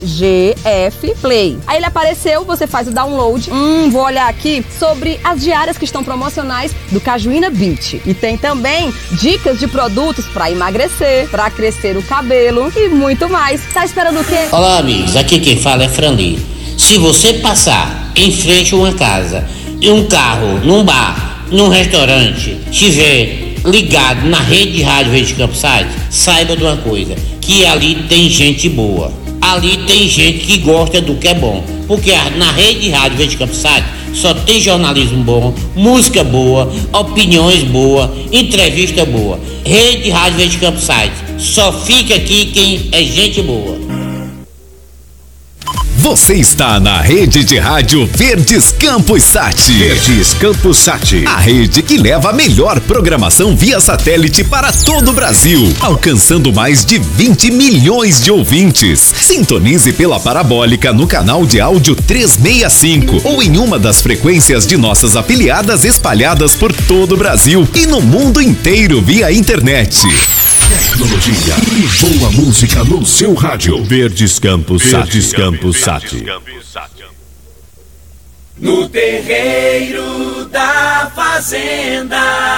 GF Play. Aí ele apareceu, você faz o download. Vou olhar aqui sobre as diárias que estão promocionais do Cajuína Beach. E tem também dicas de produtos para emagrecer, para crescer o cabelo e muito mais. Tá esperando o quê? Olá, amigos. Aqui quem fala é Franli. Se você passar em frente a uma casa, em um carro, num bar, num restaurante, tiver ligado na rede de rádio Rede Campsite, saiba de uma coisa, que ali tem gente boa. Ali tem gente que gosta do que é bom, porque na rede de rádio Rede Campsite só tem jornalismo bom, música boa, opiniões boas, entrevista boa. Rede de rádio Rede Campsite, só fica aqui quem é gente boa. Você está na rede de rádio Verdes Campos Sat. Verdes Campos Sat. A rede que leva a melhor programação via satélite para todo o Brasil, alcançando mais de 20 milhões de ouvintes. Sintonize pela parabólica no canal de áudio 365 ou em uma das frequências de nossas afiliadas espalhadas por todo o Brasil e no mundo inteiro via internet. Tecnologia e boa música no seu rádio. Verdes Campos Sat. Verdes Campos Sat. No terreiro da fazenda.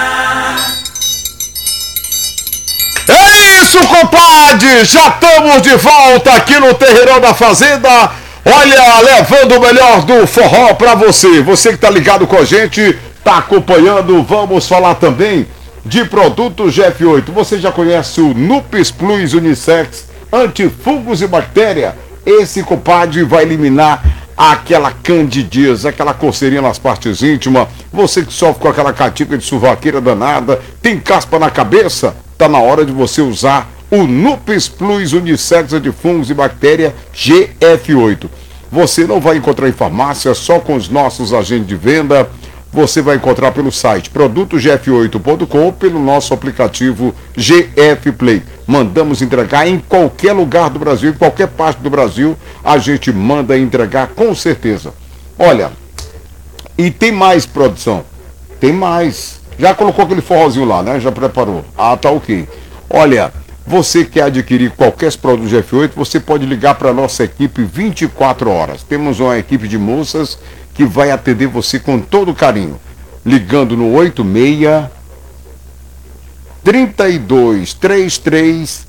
É isso, compadre! Já estamos de volta aqui no Terreirão da Fazenda. Olha, levando o melhor do forró pra você. Você que tá ligado com a gente, tá acompanhando. Vamos falar também de produto GF8. Você já conhece o Nupes Plus Unissex antifungos e bactéria? Esse, compadre, vai eliminar aquela candidíase, aquela coceirinha nas partes íntimas. Você que sofre com aquela catica de suvaqueira danada, tem caspa na cabeça, tá na hora de você usar o Nupes Plus Unissex antifungos e bactéria GF8. Você não vai encontrar em farmácia, só com os nossos agentes de venda. Você vai encontrar pelo site produtogf8.com ou pelo nosso aplicativo GF Play. Mandamos entregar em qualquer lugar do Brasil, em qualquer parte do Brasil, a gente manda entregar com certeza. Olha, e tem mais, produção, tem mais. Já colocou aquele forrozinho lá, né? Já preparou. Ah, tá ok. Olha, você quer adquirir qualquer produto GF8, você pode ligar para a nossa equipe 24 horas. Temos uma equipe de moças que vai atender você com todo carinho, ligando no 86 3233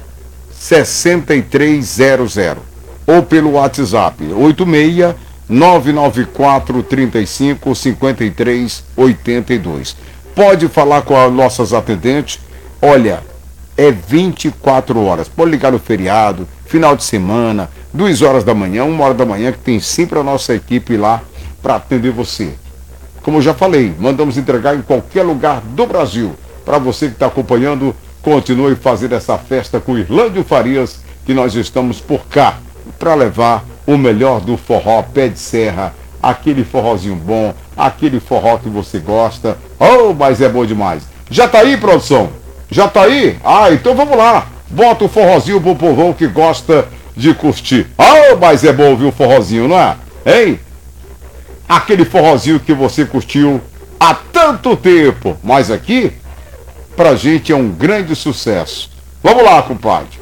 6300 ou pelo WhatsApp 86 994 35 53 82. Pode falar com as nossas atendentes. Olha, é 24 horas. Pode ligar no feriado, final de semana, 2 horas da manhã, 1 hora da manhã, que tem sempre a nossa equipe lá para atender você. Como eu já falei, mandamos entregar em qualquer lugar do Brasil. Para você que está acompanhando, continue fazendo essa festa com Irlândio Farias, que nós estamos por cá para levar o melhor do forró pé de serra, aquele forrozinho bom, aquele forró que você gosta. Oh, mas é bom demais. Já tá aí, produção? Já tá aí? Ah, então vamos lá. Bota o forrozinho pro povão que gosta de curtir. Oh, mas é bom ouvir o forrozinho, não é? Hein? Aquele forrozinho que você curtiu há tanto tempo. Mas aqui, pra gente é um grande sucesso. Vamos lá, compadre.